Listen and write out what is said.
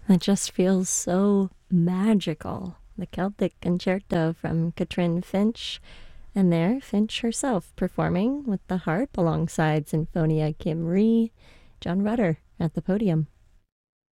It just feels so magical. The Celtic Concerto from Katrin Finch, and there Finch herself performing with the harp alongside Sinfonia Kim Rhee, John Rutter at the podium.